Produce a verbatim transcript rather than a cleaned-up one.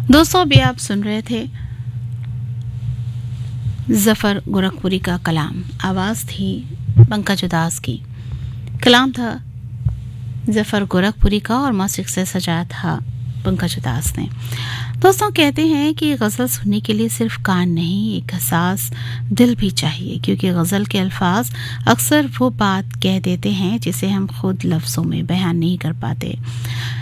दोस्तों अभी आप सुन रहे थे जफर गोरखपुरी का कलाम। आवाज़ थी पंकज उदास की। कलाम था जफर गोरखपुरी का और मौसीक़ी से सजाया था पंकज उदास ने। दोस्तों कहते हैं कि गज़ल सुनने के लिए सिर्फ कान नहीं, एक हसास दिल भी चाहिए, क्योंकि गज़ल के अल्फाज अक्सर वो बात कह देते हैं जिसे हम खुद लफ्ज़ों में बयान नहीं कर पाते।